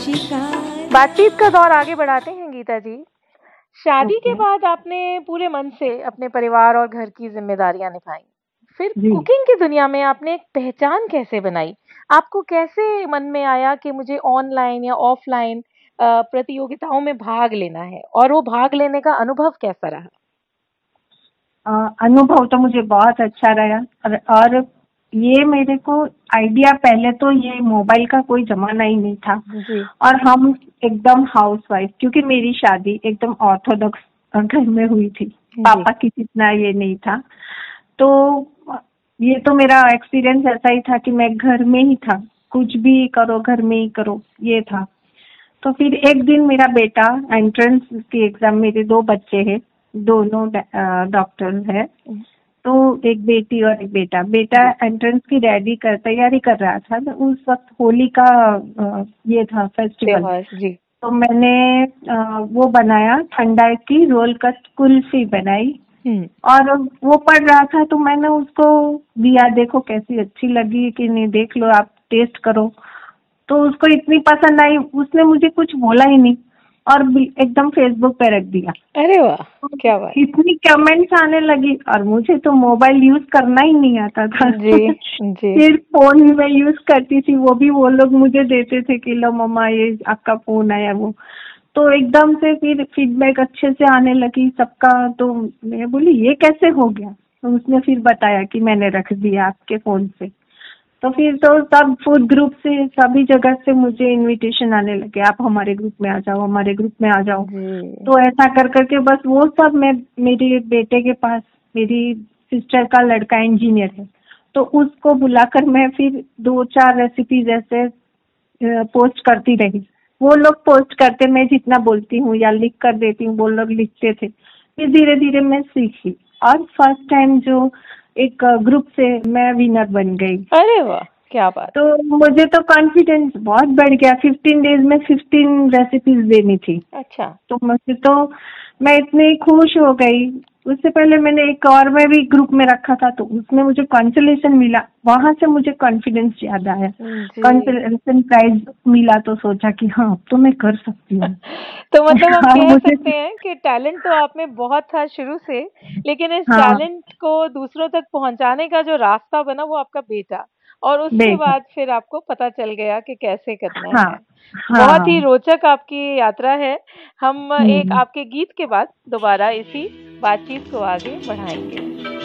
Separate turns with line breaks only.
बातचीत का दौर आगे बढ़ाते हैं गीता जी। शादी के बाद आपने पूरे मन से अपने परिवार और घर की जिम्मेदारियां निभाई। फिर
जी
कुकिंग की दुनिया में आपने एक पहचान कैसे बनाई? आपको कैसे मन में आया कि मुझे ऑनलाइन या ऑफलाइन प्रतियोगिताओं में भाग लेना है, और वो भाग लेने का अनुभव कैसा रहा?
अनुभव तो मुझे बहुत अच्छा रहा। और ये मेरे को आइडिया, पहले तो ये मोबाइल का कोई जमाना ही नहीं था।
जी
और हम एकदम हाउसवाइफ, क्योंकि मेरी शादी एकदम ऑर्थोडॉक्स घर में हुई थी।
जी
पापा की जितना ये नहीं था। तो ये तो मेरा एक्सपीरियंस ऐसा ही था कि मैं घर में ही था, कुछ भी करो घर में ही करो, ये था। तो फिर एक दिन मेरा बेटा एंट्रेंस की एग्जाम, मेरे दो बच्चे हैं, दोनों डॉक्टर है। तो एक बेटी और एक बेटा। बेटा
जी
एंट्रेंस की तैयारी कर रहा था। तो उस वक्त होली का ये था फेस्टिवल।
त्योहार। जी
तो मैंने वो बनाया, ठंडा की रोल कट कुल्फी बनाई।
हम्म
और वो पढ़ रहा था तो मैंने उसको दिया, देखो कैसी अच्छी लगी कि नहीं, देख लो आप, टेस्ट करो। तो उसको इतनी पसंद आई, उसने मुझे कुछ बोला ही नहीं और एकदम फेसबुक पे रख दिया।
अरे वाह,
तो
क्या बात।
इतनी कमेंट्स आने लगी, और मुझे तो मोबाइल यूज करना ही नहीं आता था।
जी जी
सिर्फ फोन ही मैं यूज करती थी, वो भी वो लोग मुझे देते थे कि लो मम्मा ये आपका फोन आया वो। तो एकदम से फिर फीडबैक अच्छे से आने लगी सबका। तो मैं बोली ये कैसे हो गया? तो उसने फिर बताया कि मैंने रख दिया आपके फोन से। तो फिर तो सब फूड ग्रुप से, सभी जगह से मुझे इनविटेशन आने लगे, आप हमारे ग्रुप में आ जाओ, हमारे ग्रुप में आ जाओ।
जी
तो ऐसा कर करके बस वो सब, मैं मेरे बेटे के पास, मेरी सिस्टर का लड़का इंजीनियर है, तो उसको बुलाकर मैं फिर 2-4 रेसिपीज ऐसे पोस्ट करती रही। वो लोग पोस्ट करते, मैं जितना बोलती हूँ या लिख कर देती हूँ, वो लोग लिखते थे। फिर धीरे धीरे मैं सीखी, और फर्स्ट टाइम जो एक ग्रुप से मैं विनर बन गई।
अरे वाह, क्या बात।
तो मुझे तो कॉन्फिडेंस बहुत बढ़ गया। 15 डेज में 15 रेसिपीज देनी थी।
अच्छा
तो मुझे तो, मैं इतनी खुश हो गई। उससे पहले मैंने एक और में भी ग्रुप में रखा था, तो उसमें मुझे कंसोलेशन मिला। वहां से मुझे कॉन्फिडेंस ज्यादा आया।
जी
कंसोलेशन प्राइज मिला तो सोचा कि हाँ, अब तो मैं कर सकती हूँ।
तो मतलब हम
और
कह
मुझे,
सकते हैं कि टैलेंट तो आप में बहुत था शुरू से, लेकिन इस
हाँ,
टैलेंट को दूसरों तक पहुंचाने का जो रास्ता बना वो आपका बेटा, और उसके
बेटा,
बाद फिर आपको पता चल गया कि कैसे करना
हाँ,
है। बहुत ही
हाँ,
रोचक आपकी यात्रा है। हम एक
हम्म।
आपके गीत के बाद दोबारा इसी बातचीत को आगे बढ़ाएंगे।